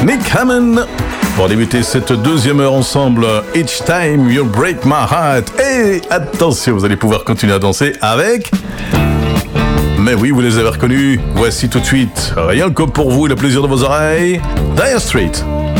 Nick Hammond. Pour débuter cette deuxième heure ensemble, Each Time You Break My Heart. Et attention, vous allez pouvoir continuer à danser avec... Mais oui, vous les avez reconnus. Voici tout de suite, rien que pour vous et le plaisir de vos oreilles, Dire Straits.